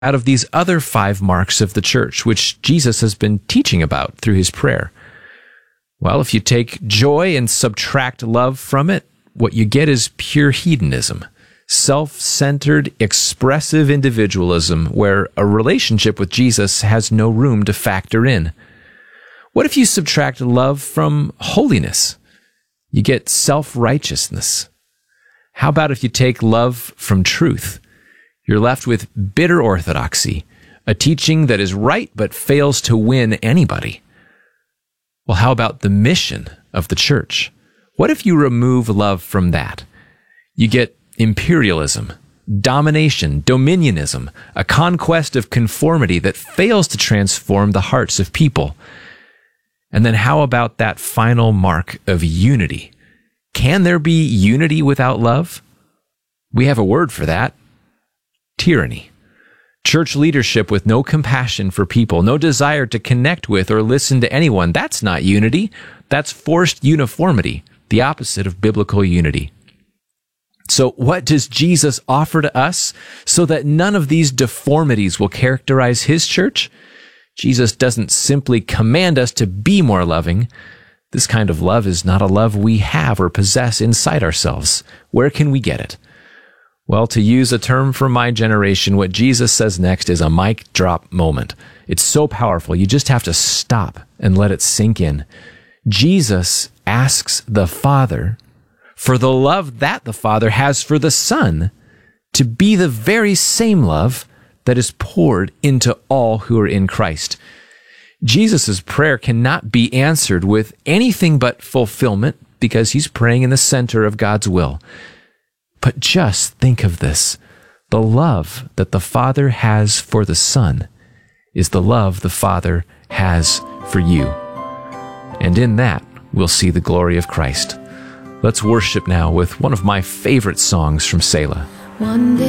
out of these other 5 marks of the church, which Jesus has been teaching about through his prayer? Well, if you take joy and subtract love from it, what you get is pure hedonism, self-centered, expressive individualism, where a relationship with Jesus has no room to factor in. What if you subtract love from holiness? You get self-righteousness. How about if you take love from truth? You're left with bitter orthodoxy, a teaching that is right but fails to win anybody. Well, how about the mission of the church? What if you remove love from that? You get imperialism, domination, dominionism, a conquest of conformity that fails to transform the hearts of people. And then how about that final mark of unity? Can there be unity without love? We have a word for that: tyranny. Church leadership with no compassion for people, no desire to connect with or listen to anyone. That's not unity. That's forced uniformity, the opposite of biblical unity. So what does Jesus offer to us so that none of these deformities will characterize his church? Jesus doesn't simply command us to be more loving. This kind of love is not a love we have or possess inside ourselves. Where can we get it? Well, to use a term from my generation, what Jesus says next is a mic drop moment. It's so powerful, you just have to stop and let it sink in. Jesus asks the Father for the love that the Father has for the Son to be the very same love that is poured into all who are in Christ. Jesus' prayer cannot be answered with anything but fulfillment because he's praying in the center of God's will. But just think of this. The love that the Father has for the Son is the love the Father has for you. And in that, we'll see the glory of Christ. Let's worship now with one of my favorite songs from Selah. One day